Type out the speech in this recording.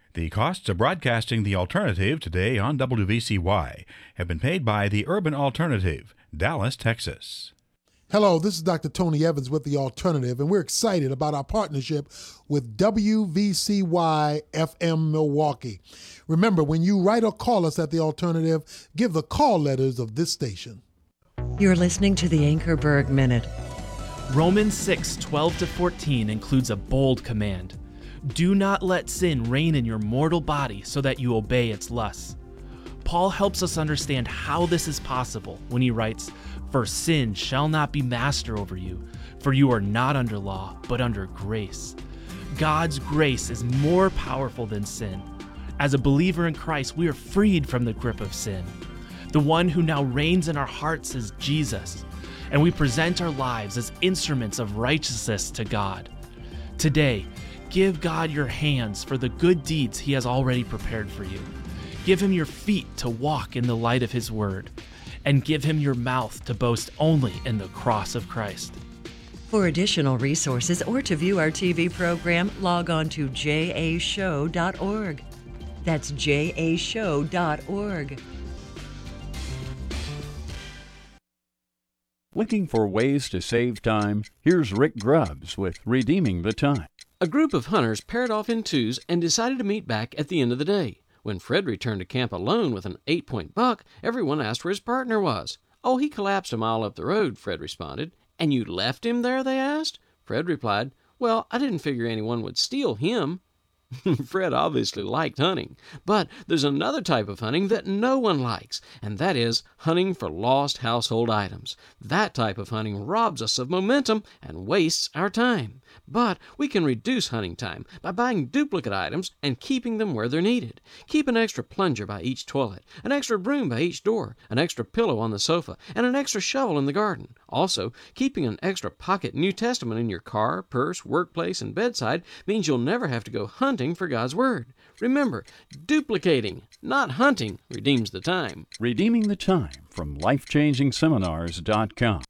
The costs of broadcasting The Alternative today on WVCY have been paid by the Urban Alternative, Dallas, Texas. Hello, this is Dr. Tony Evans with The Alternative, and we're excited about our partnership with WVCY FM Milwaukee. Remember, when you write or call us at The Alternative, give the call letters of this station. You're listening to the Anchorberg Minute. Romans 6:12-14 includes a bold command. Do not let sin reign in your mortal body so that you obey its lusts. Paul helps us understand how this is possible when he writes, "For sin shall not be master over you, for you are not under law, but under grace." God's grace is more powerful than sin. As a believer in Christ, we are freed from the grip of sin. The one who now reigns in our hearts is Jesus, and we present our lives as instruments of righteousness to God. Today, give God your hands for the good deeds He has already prepared for you. Give Him your feet to walk in the light of His word, and give Him your mouth to boast only in the cross of Christ. For additional resources or to view our TV program, log on to jashow.org. That's jashow.org. Looking for ways to save time? Here's Rick Grubbs with Redeeming the Time. A group of hunters paired off in twos and decided to meet back at the end of the day. When Fred returned to camp alone with an 8-point buck, everyone asked where his partner was. "Oh, he collapsed a mile up the road," Fred responded. "And you left him there?" they asked. Fred replied, "Well, I didn't figure anyone would steal him." Fred obviously liked hunting, but there's another type of hunting that no one likes, and that is hunting for lost household items. That type of hunting robs us of momentum and wastes our time. But we can reduce hunting time by buying duplicate items and keeping them where they're needed. Keep an extra plunger by each toilet, an extra broom by each door, an extra pillow on the sofa, and an extra shovel in the garden. Also, keeping an extra pocket New Testament in your car, purse, workplace, and bedside means you'll never have to go hunting for God's Word. Remember, duplicating, not hunting, redeems the time. Redeeming the Time from LifechangingSeminars.com.